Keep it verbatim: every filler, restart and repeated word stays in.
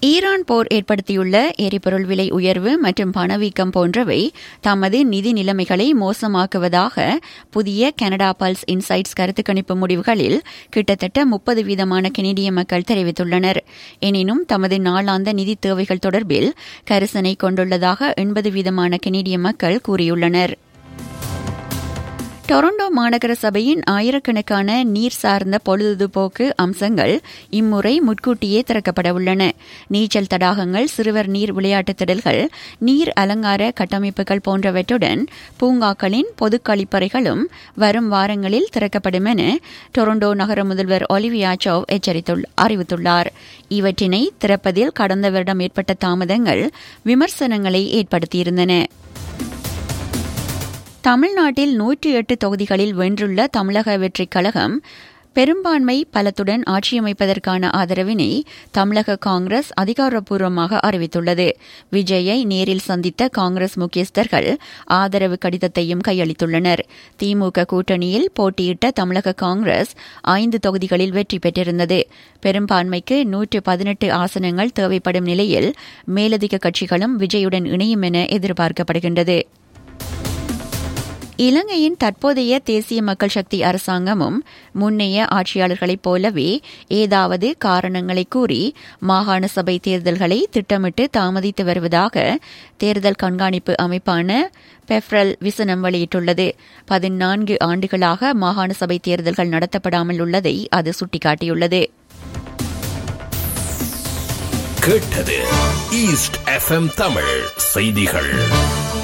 Iran போர் ஏற்படுத்தியுள்ள எரிபொருள் விலை உயர்வு மற்றும் பணவீக்கம் போன்றவை தமது நிதி நிலைமைகளை மோசமாக்குவதாக புதிய கனடா பல்ஸ் இன்சைட்ஸ் கருத்து கணிப்பு முடிவுகளில் கிட்டத்தட்ட முப்பது வீதமான கெனடிய மக்கள் தெரிவித்துள்ளனர். எனினும் தமது நாளாந்த நிதி தேவைகள் தொடர்பில் கரிசனை கொண்டுள்ளதாக எண்பது வீதமான கெனடிய மக்கள் கூறியுள்ளனர். டொரண்டோ மாநகர சபையின் ஆயிரக்கணக்கான நீர் சார்ந்த பொழுதுபோக்கு அம்சங்கள் இம்முறை முன்கூட்டியே திறக்கப்பட உள்ளன. நீச்சல் தடாகங்கள், சிறுவர் நீர் விளையாட்டுத் திடல்கள், நீர் அலங்கார கட்டமைப்புகள் போன்றவற்றுடன் பூங்காக்களின் பொது கழிப்பறைகளும் வரும் வாரங்களில் திறக்கப்படும் என டொரண்டோ நகர முதல்வர் ஒலிவியா சோவ் அறிவித்துள்ளார். இவற்றினை திறப்பதில் கடந்த வருடம் ஏற்பட்ட தாமதங்கள் விமர்சனங்களை ஏற்படுத்தியிருந்தன. தமிழ்நாட்டில் நூற்றி எட்டு தொகுதிகளில் வென்றுள்ள தமிழக வெற்றிக் கழகம் பெரும்பான்மை பலத்துடன் ஆட்சியமைப்பதற்கான ஆதரவினை தமிழக காங்கிரஸ் அதிகாரப்பூர்வமாக அறிவித்துள்ளது. விஜயை நேரில் சந்தித்த காங்கிரஸ் முக்கியஸ்தர்கள் ஆதரவு கடிதத்தையும் கையளித்துள்ளனர். திமுக கூட்டணியில் போட்டியிட்ட தமிழக காங்கிரஸ் ஐந்து தொகுதிகளில் வெற்றி பெற்றிருந்தது. பெரும்பான்மைக்கு நூற்று பதினெட்டு ஆசனங்கள் தேவைப்படும் நிலையில் மேலதிக கட்சிகளும் விஜயுடன் இணையும் என எதிர்பார்க்கப்படுகின்றது. இலங்கையின் தற்போதைய தேசிய மக்கள் சக்தி அரசாங்கமும் முன்னைய ஆட்சியாளர்களைப் போலவே ஏதாவது காரணங்களை கூறி மாகாண சபை தேர்தல்களை திட்டமிட்டு தாமதித்து வருவதாக தேர்தல் கண்காணிப்பு அமைப்பான பெப்ரல் விசனம் வெளியிட்டுள்ளது. பதினான்கு ஆண்டுகளாக மாகாண சபை தேர்தல்கள் நடத்தப்படாமல் உள்ளதை அது சுட்டிக்காட்டியுள்ளது. கேட்டது ஈஸ்ட் எஃப்எம் தமிழ் செய்திகள்.